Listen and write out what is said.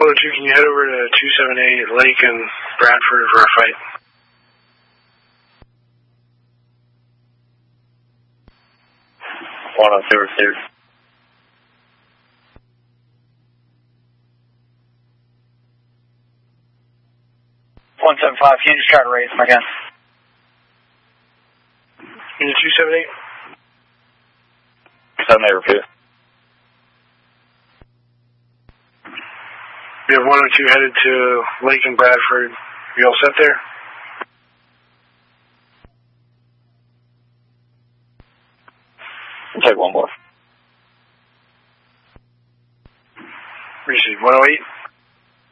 102, can you head over to 278 Lake and Bradford for a fight? Received. 175, can you just try to raise him again? Unit 278? 78, repeat. We have 102 headed to Lake and Bradford. You all set there? I'll take one more. Received. 108?